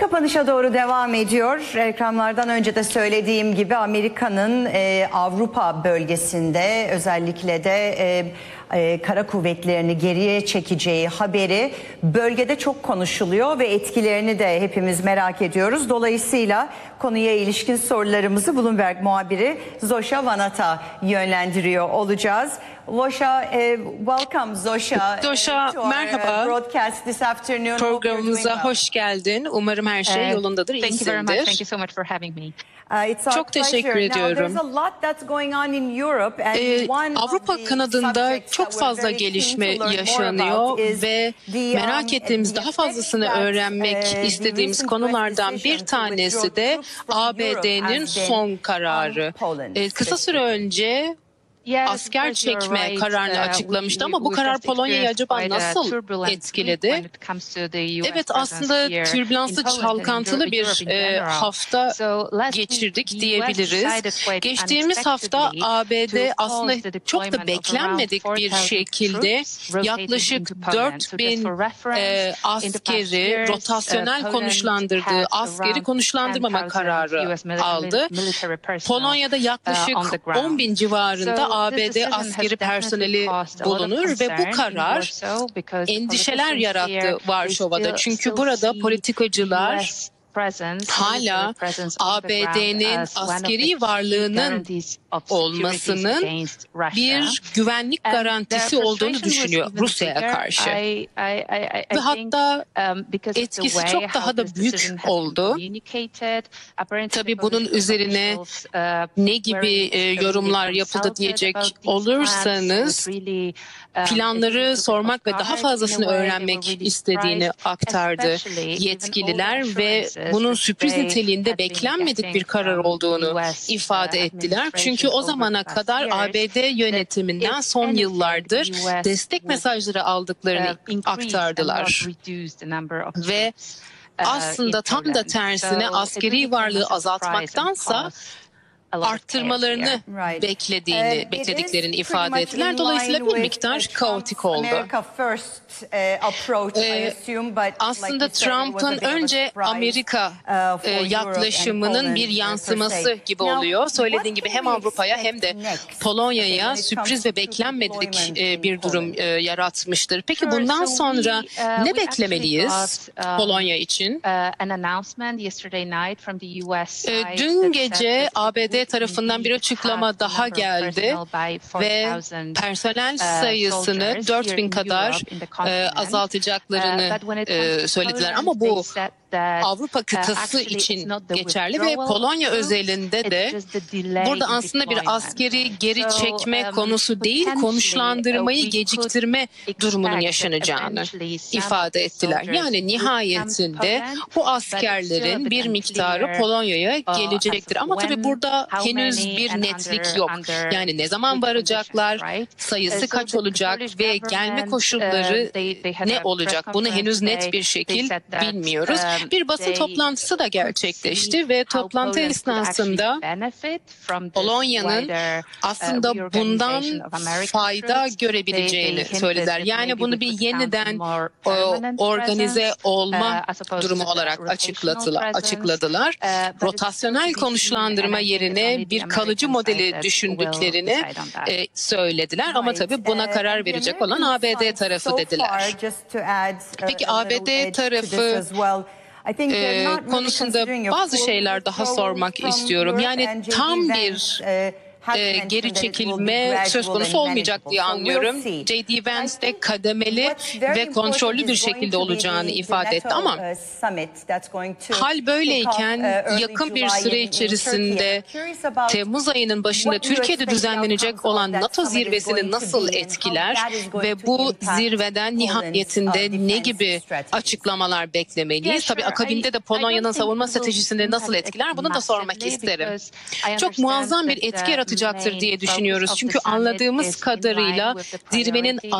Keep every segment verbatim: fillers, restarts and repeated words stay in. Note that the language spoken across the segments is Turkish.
Kapanışa doğru devam ediyor. Ekranlardan önce de söylediğim gibi Amerika'nın e, Avrupa bölgesinde özellikle de e, e, kara kuvvetlerini geriye çekeceği haberi bölgede çok konuşuluyor ve etkilerini de hepimiz merak ediyoruz. Dolayısıyla konuya ilişkin sorularımızı Bloomberg muhabiri Zoşa Vanat'a yönlendiriyor olacağız. Zoşa, eh, welcome Zoşa. Zoşa, uh, merhaba. Broadcast this afternoon. Programımıza hoş geldin. Umarım her şey yolundadır, Thank you very much. Thank you iyisindir. so much for having me. Uh, it's our Çok teşekkür pleasure. Now, ediyorum. there's a lot that's going on in Europe, and Ee, one of Avrupa the kanadında subjects çok that we're fazla very keen gelişme to learn more yaşanıyor about is ve the, merak um, ettiğimiz the daha effect fazlasını that, öğrenmek uh, the istediğimiz recent konulardan U S bir decision to tanesi withdraw de troops from A B Europe D'nin has been son on kararı. Poland Ee, kısa süre önce Yes, of asker course you're çekme right. kararını Uh, açıklamıştı we- ama bu we karar just Polonya'yı experienced acaba quite a nasıl turbulent week etkiledi? when it comes to the U S Evet, aslında presence here türbülanslı, in Poland and in çalkantılı Europe bir in e, general. hafta So last week, geçirdik the U S diyebiliriz. decided quite Geçtiğimiz hafta unexpectedly A B D to pause aslında the çok da deployment of beklenmedik around bir four thousand şekilde troops rotating yaklaşık into Poland. dört So just bin for reference, e, in the past askeri years, uh, rotasyonel Poland konuşlandırdığı had askeri around konuşlandırmama ten thousand kararı U S mili- aldı. military personnel, Polonya'da uh, yaklaşık on the ground. on bin civarında So A this B D decision has askeri definitely personeli caused a lot of bulunur ve bu concern in karar Warsaw because endişeler politicians yarattı here, Varşova'da. they Çünkü still burada see politikacılar U S presence, hala military presence on A the B D'nin ground as one of the askeri key varlığının guarantees of security olmasının against Russia. bir güvenlik And garantisi their olduğunu frustration was düşünüyor even Rusya'ya bigger. karşı. I- I- I- I Ve think, hatta um, because of the etkisi way çok how daha da this büyük decision has been oldu. communicated. Apparently Tabii the bunun political üzerine officials, uh, ne gibi weren't e, really yorumlar yapıldı consulted diyecek about these olursanız, plans. It really, um, planları it took sormak ve off daha guard in a fazlasını way. They öğrenmek were really istediğini surprised, aktardı especially given all the yetkililer ve assurances bunun that sürpriz they niteliğinde had been beklenmedik bir getting karar from olduğunu U S, ifade uh, ettiler. Çünkü o administration zamana over the past kadar A B years, D that yönetiminden if son anything, yıllardır the U S destek would, mesajları aldıklarını uh, increase and aktardılar. not reduce the number of Ve troops, uh, aslında in tam da Poland. tersine So it askeri really came varlığı as a surprise and azaltmaktansa caused a lot of chaos arttırmalarını here. Right. beklediğini, Uh, it beklediklerini is ifade pretty much ettiler. in Dolayısıyla line bir with, miktar uh, kaotik Trump's oldu. America First uh, approach, I Ee, assume, but Aslında like you said, it was a Trump'ın bit of a önce surprise, Amerika uh, for e, Europe and yaklaşımının bir Poland, uh, yansıması per se. gibi Now, oluyor. Söylediğin what gibi can hem we Avrupa'ya hem expect de next, Polonya'ya when it comes sürpriz ve to beklenmedik deployment e, in bir durum Poland? e, yaratmıştır. Peki Sure, bundan so sonra we, uh, ne we beklemeliyiz actually got, um, Polonya için? Uh, an announcement yesterday night from the U S E, side Dün that gece said that A B D it would tarafından bir indeed açıklama cut the daha number of geldi personnel by ve four thousand, personel uh, sayısını soldiers dört here bin in kadar Europe, in the e, continent. azaltacaklarını Uh, but when it e, comes to söylediler. Poland, Ama bu they said that, Avrupa uh, kıtası actually it's için not the geçerli ve withdrawal of Polonya troops, özelinde it's de just the delay burada in aslında bir deployment. askeri geri So, çekme um, konusu değil, potentially, uh, konuşlandırmayı we could geciktirme durumunun expect yaşanacağını eventually some ifade of the ettiler. soldiers Yani would come to nihayetinde Poland, bu but it's still a askerlerin bit bir miktarı unclear, Polonya'ya uh, as gelecektir. of Ama tabii when, burada how henüz many bir and netlik under- yok. under Yani ne zaman which varacaklar, conditions, right? sayısı Uh, so kaç the- the olacak Polish ve gelme government, koşulları uh, they- they had ne a press olacak? Bunu conference henüz net today. bir They şekil said that, bilmiyoruz. um, Bir basın they toplantısı da gerçekleşti ve how toplantı Poland could esnasında actually benefit from this Polonya'nın wider, uh, aslında bundan reorganization of American fayda troops. görebileceğini They- they söylediler. hinted that Yani maybe bunu we bir could count yeniden on more o, permanent organize presence, olma uh, as opposed durumu to the olarak rotational açıkladılar, presence. açıkladılar. Uh, but it's Rotasyonel still to be seen, konuşlandırma and I think it's yerine only the bir kalıcı American side modeli that düşündüklerini will decide on that. e, söylediler. Ama Right. tabii buna Uh, karar and the verecek olan American A B D side tarafı so dediler. far, just to add, uh, Peki a A B little D edge to this tarafı as well. I think they're e, not really konusunda considering a bazı full şeyler daha withdrawal sormak from istiyorum. Europe, Yani and J D tam Vance, bir uh, has e, mentioned geri that it will be çekilme gradual söz and konusu olmayacak manageable. diye So we'll anlıyorum. see. J D I Vance de think kademeli what's very ve kontrollü important bir is going şekilde to be olacağını the- the ifade etti NATO, ama uh, summit that's going to hal kick böyleyken off, uh, early yakın bir July süre in- in içerisinde Turkey. I'm curious about Temmuz ayının başında what you Türkiye'de expect the düzenlenecek outcomes of olan that NATO summit is zirvesini going to nasıl be and etkiler how that is going ve to bu impact zirveden Poland's, uh, nihayetinde ne defense gibi strategies. açıklamalar beklemeliyiz? Yeah, Tabii sure. akabinde I- de I Polonya'nın don't think savunma it will stratejisini nasıl impact etkiler? Bunu da sormak massively isterim. because I Çok understand muazzam bir that etki the yaratacaktır main diye focus düşünüyoruz. of the Çünkü summit anladığımız is in kadarıyla line with the zirvenin priorities, ana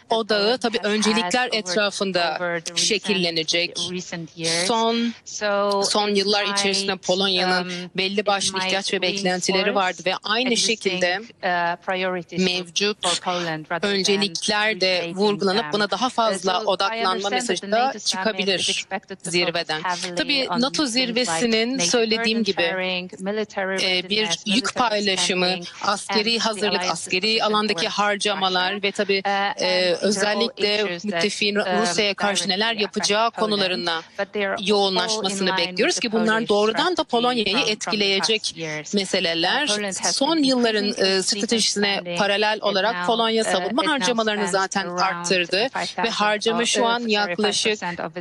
odağı tabii öncelikler etrafında şekillenecek. Son son yıllar içerisinde Polonya'nın belli başlı ihtiyaç ve beklentileri vardı ve aynı şekilde mevcut öncelikler de vurgulanıp buna daha fazla odaklanma mesajı da çıkabilir zirveden. Tabii NATO zirvesinin söylediğim gibi e, bir yük paylaşımı, askeri hazırlık, askeri alandaki harcamalar ve tabii e, özellikle müttefiğin Rusya'ya karşı neler yapacağı konularına yoğunlaşmasını bekliyoruz ki bunlar doğrudan da Polonya'yı etkileyecek meseleler. Son yılların e, stratejisine paralel olarak Polonya savunma harcamalarını zaten arttırdı ve harcama şu an yaklaşık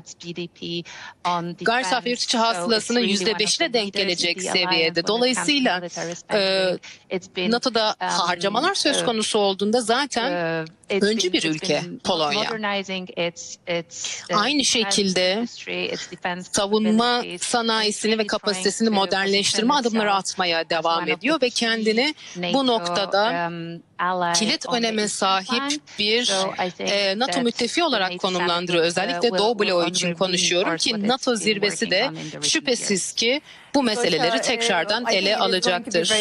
gayri safi yurt içi hasılasının yüzde beşine denk gelecek seviyede. Dolayısıyla e, NATO'da harcamalar söz konusu olduğunda zaten öncü bir ülke Polonya. Aynı şekilde savunma sanayisini ve kapasitesini modernleştirme adımları atmaya devam ediyor ve kendini bu noktada kilit öneme sahip bir e, NATO müttefiği olarak konumlandırıyor. Özellikle Doğu bloğu için konuşuyorum ki NATO zirvesi de şüphesiz ki bu meseleleri tekrardan ele alacaktır.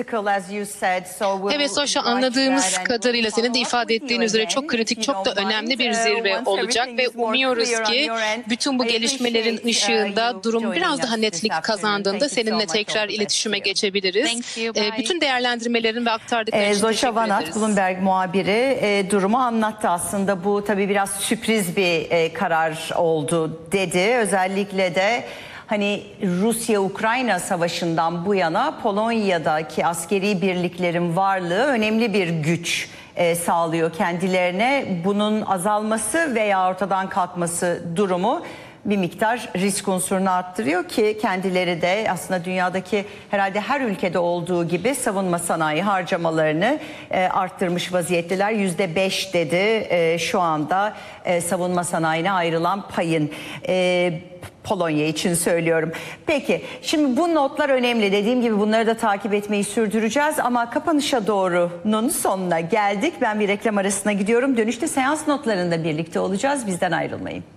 Evet Soşa, anladığımız kadarıyla senin de ifade ettiğin üzere çok kritik, çok da önemli bir zirve olacak ve umuyoruz ki bütün bu gelişmelerin ışığında durum biraz daha netlik kazandığında seninle tekrar iletişime geçebiliriz. E, bütün değerlendirmelerin ve aktardıkların için teşekkür ederiz. Bloomberg muhabiri e, durumu anlattı aslında. Bu tabii biraz sürpriz bir e, karar oldu dedi. Özellikle de hani Rusya-Ukrayna savaşından bu yana Polonya'daki askeri birliklerin varlığı önemli bir güç e, sağlıyor kendilerine. Bunun azalması veya ortadan kalkması durumu bir miktar risk unsurunu arttırıyor ki kendileri de aslında dünyadaki herhalde her ülkede olduğu gibi savunma sanayi harcamalarını e, arttırmış vaziyetteler. yüzde beş dedi e, şu anda e, savunma sanayine ayrılan payın. E, Polonya için söylüyorum. Peki şimdi bu notlar önemli. Dediğim gibi bunları da takip etmeyi sürdüreceğiz ama kapanışa doğru'nun sonuna geldik. Ben bir reklam arasına gidiyorum. Dönüşte seans notlarında birlikte olacağız. Bizden ayrılmayın.